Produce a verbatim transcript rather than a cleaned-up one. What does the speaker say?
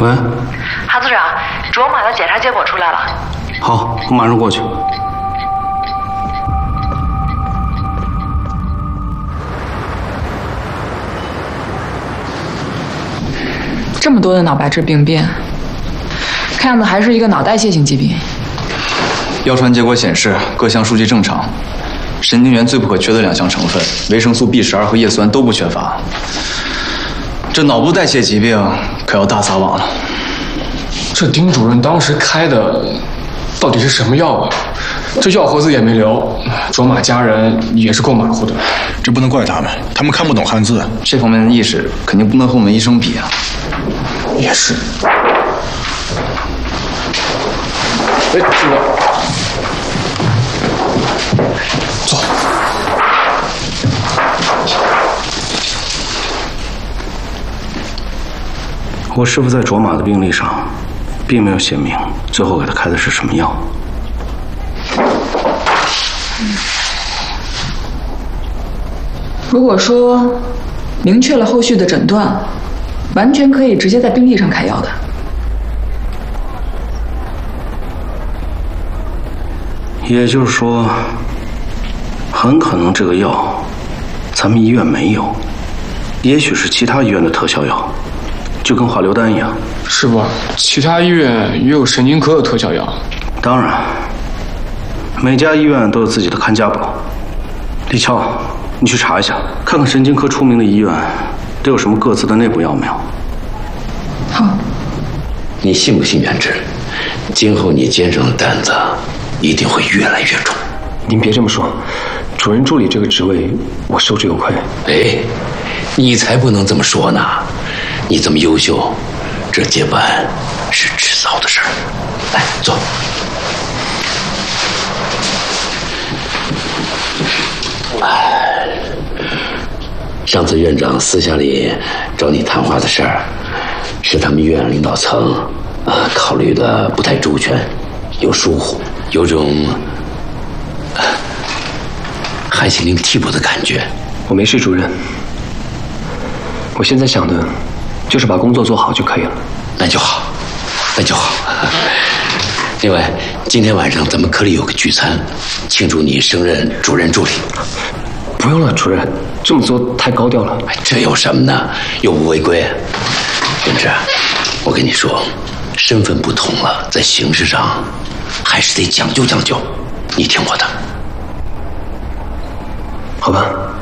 喂， 韩组长，卓玛的检查结果出来了。 好，我马上过去。 这么多的脑白质病变，看样子还是一个脑代谢性疾病。 药传结果显示各项数据正常，神经元最不可缺的两项成分维生素 B 十二和叶酸都不缺乏。这脑部代谢疾病可要大撒网了。 这丁主任当时开的到底是什么药啊？这药盒子也没留，卓玛家人也是够马虎的。 这不能怪他们，他们看不懂汉字， 这方面的意识肯定不能和我们医生比啊。 也是。哎，这个，走。 我师傅在卓玛的病历上，并没有写明最后给他开的是什么药。 如果说明确了后续的诊断，完全可以直接在病历上开药的。 也就是说，很可能这个药咱们医院没有，也许是其他医院的特效药，就跟华流丹一样。 是吧？其他医院也有神经科的特效药。 当然，每家医院都有自己的看家宝。李乔，你去查一下，看看神经科出名的医院都有什么各自的内部药没有。 好。 你信不信元志？今后你肩上的担子一定会越来越重。 您别这么说，主任助理这个职位我受之有愧。 哎，你才不能这么说呢！你这么优秀，这接班是迟早的事儿。来，坐。哎，上次院长私下里找你谈话的事儿，是他们院领导层啊考虑的不太周全，有疏忽，有种韩信林替补的感觉。 我没事，主任。我现在想的，就是把工作做好就可以了。 那就好，那就好。另外，今天晚上咱们科里有个聚餐，庆祝你升任主任助理。 不用了，主任，这么做太高调了。 这有什么呢？又不违规。元志，我跟你说，身份不同了，在形式上还是得讲究讲究。你听我的。 好吧。